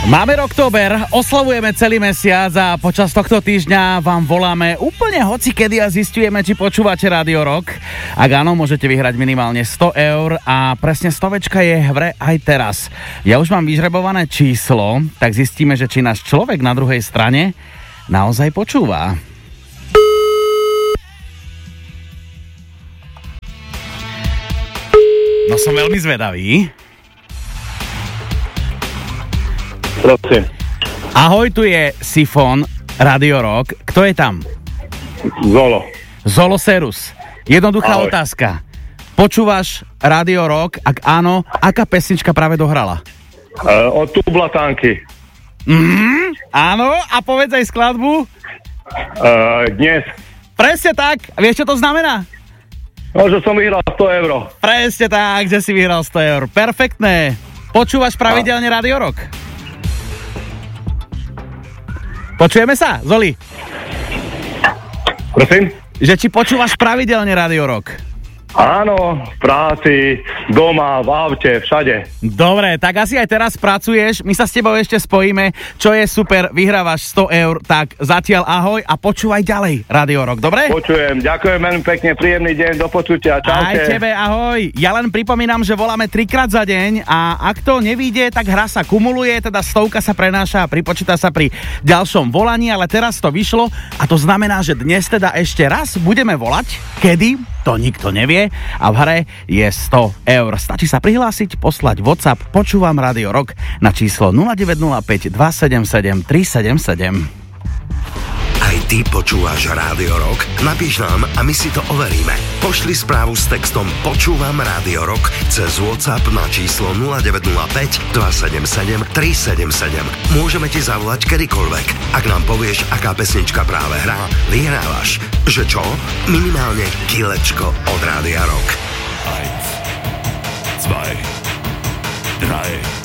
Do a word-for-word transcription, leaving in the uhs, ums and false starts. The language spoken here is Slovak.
Máme október, oslavujeme celý mesiac a počas tohto týždňa vám voláme úplne hocikedy a zistujeme, či počúvate Radio Rock. Ak áno, môžete vyhrať minimálne sto eur a presne stovečka je v hre aj teraz. Ja už mám vyžrebované číslo, tak zistíme, že či náš človek na druhej strane naozaj počúva. No som veľmi zvedavý. Prosím. Ahoj, tu je Sifon, Radio Rock. Kto je tam? Zolo. Zolo Serus. Jednoduchá Ahoj. otázka. Počúvaš Radio Rock? Ak áno, aká pesnička práve dohrala? Uh, od Tublatánky. Mhm, áno, a povedz aj skladbu. Uh, dnes. Presne tak. Vieš, čo to znamená? No, že som vyhral sto eur. Presne tak, že si vyhral sto eur. Perfektné. Počúvaš pravidelne Radio Rock? Počujeme sa, Zoli? Prosím? Že či počúvaš pravidelne Radio Rock? Áno, v práci, doma, v aute, všade. Dobre, tak asi aj teraz pracuješ, my sa s tebou ešte spojíme, čo je super, vyhrávaš sto eur, tak zatiaľ ahoj a počúvaj ďalej Radio Rock, dobre? Počujem, ďakujem veľmi pekne, príjemný deň, do počutia, čaute. Aj tebe, ahoj. Ja len pripomínam, že voláme trikrát za deň a ak to nevíde, tak hra sa kumuluje, teda stovka sa prenáša a pripočíta sa pri ďalšom volaní, ale teraz to vyšlo a to znamená, že dnes teda ešte raz budeme volať, kedy, to nikto nevie, a v hre je sto eur. Stačí sa prihlásiť, poslať WhatsApp Počúvam Radio Rock na číslo nula deväť nula päť dva sedem sedem tri sedem sedem. Aj ty počúvaš Rádio Rock? Napíš nám a my si to overíme. Pošli správu s textom Počúvam Rádio Rock cez WhatsApp na číslo nula deväť nula päť dva sedem sedem tri sedem sedem. Môžeme ti zavolať kedykoľvek. Ak nám povieš, aká pesnička práve hrá, vyhrávaš. Že čo? Minimálne kilečko od Rádia Rock. Eins, zwei, drei